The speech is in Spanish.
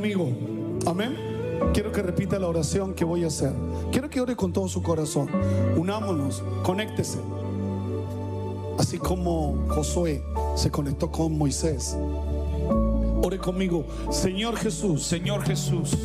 conmigo. Amén. Quiero que repita la oración que voy a hacer. Quiero que ore con todo su corazón. Unámonos, conéctese. Así como Josué se conectó con Moisés. Ore conmigo. Señor Jesús, Señor Jesús,